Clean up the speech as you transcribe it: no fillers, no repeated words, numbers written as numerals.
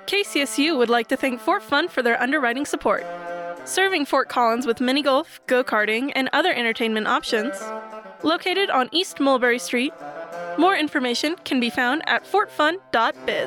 KCSU would like to thank Fort Fun for their underwriting support. Serving Fort Collins with mini golf, go-karting, and other entertainment options. Located on East Mulberry Street. More information can be found at fortfun.biz.